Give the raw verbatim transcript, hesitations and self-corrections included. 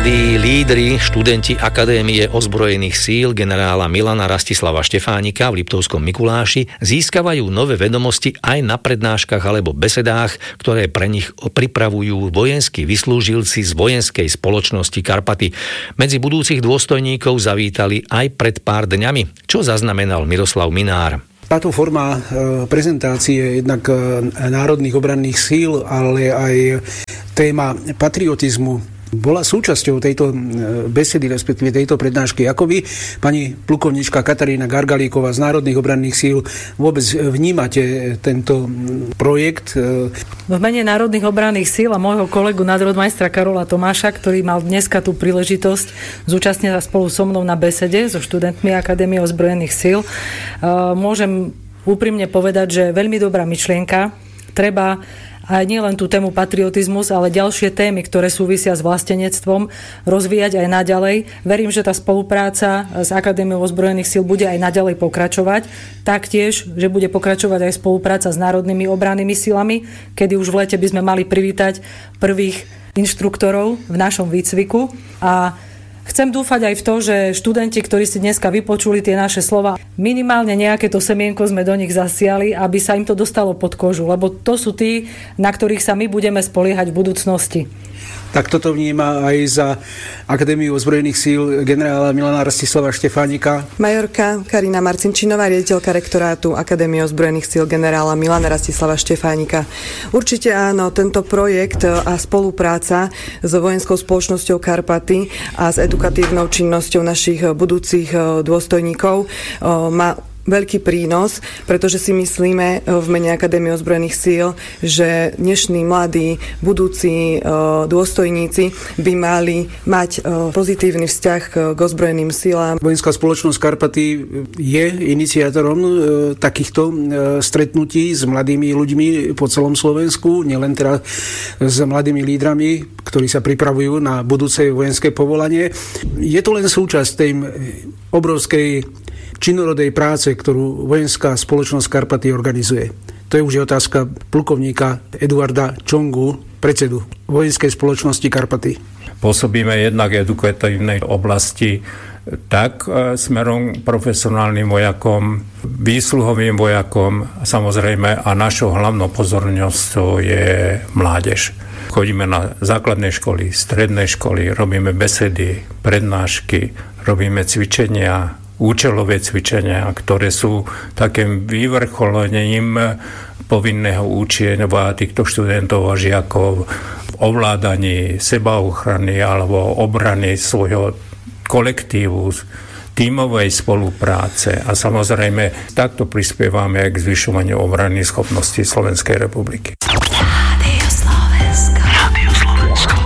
Mladí lídri, študenti Akadémie ozbrojených síl generála Milana Rastislava Štefánika v Liptovskom Mikuláši získavajú nové vedomosti aj na prednáškach alebo besedách, ktoré pre nich pripravujú vojenskí vyslúžilci z vojenskej spoločnosti Karpaty. Medzi budúcich dôstojníkov zavítali aj pred pár dňami, čo zaznamenal Miroslav Minár. Táto forma prezentácie jednak národných obranných síl, ale aj téma patriotizmu bola súčasťou tejto besedy, respektíve tejto prednášky. Ako vy, pani plukovnička Katarína Gargalíková z Národných obranných síl, vôbec vnímate tento projekt? V mene Národných obranných síl a môjho kolegu nadrodmajstra Karola Tomáša, ktorý mal dneska tú príležitosť zúčastniť sa spolu so mnou na besede so študentmi Akadémie ozbrojených síl, môžem úprimne povedať, že veľmi dobrá myšlienka. Treba a nie len tú tému patriotizmus, ale ďalšie témy, ktoré súvisia s vlastenectvom, rozvíjať aj naďalej. Verím, že tá spolupráca s Akadémiou ozbrojených síl bude aj naďalej pokračovať. Taktiež, že bude pokračovať aj spolupráca s národnými obrannými silami, kedy už v lete by sme mali privítať prvých inštruktorov v našom výcviku. A chcem dúfať aj v to, že študenti, ktorí si dneska vypočuli tie naše slova, minimálne nejaké to semienko sme do nich zasiali, aby sa im to dostalo pod kožu, lebo to sú tí, na ktorých sa my budeme spoliehať v budúcnosti. Tak toto vníma aj za Akadémiu ozbrojených síl generála Milana Rastislava Štefánika. Majorka Karina Marcinčinová, riaditeľka rektorátu Akadémie ozbrojených síl generála Milana Rastislava Štefánika. Určite áno, tento projekt a spolupráca s vojenskou spoločnosťou Karpaty a s edukatívnou činnosťou našich budúcich dôstojníkov má veľký prínos, pretože si myslíme v mene Akadémie ozbrojených síl, že dnešní mladí budúci dôstojníci by mali mať pozitívny vzťah k ozbrojeným sílám. Vojenská spoločnosť Karpaty je iniciátorom takýchto stretnutí s mladými ľuďmi po celom Slovensku, nielen teda s mladými lídrami, ktorí sa pripravujú na budúce vojenské povolanie. Je to len súčasť tej obrovskej činorodej práce, ktorú vojenská spoločnosť Karpaty organizuje. To je už otázka plukovníka Eduarda Čongu, predsedu vojenskej spoločnosti Karpaty. Pôsobíme jednak v edukatívnej oblasti tak smerom profesionálnym vojakom, výsluhovým vojakom, samozrejme, a našou hlavnou pozornosťou je mládež. Chodíme na základné školy, stredné školy, robíme besedy, prednášky, robíme cvičenia, účelové cvičenia, ktoré sú takým vyvrcholením povinného učenia týchto študentov a žiakov v ovládaní sebaochrany alebo obrany svojho kolektívu, tímovej spolupráce a samozrejme takto prispievame aj k zvyšovaniu obrannej schopnosti Slovenskej republiky.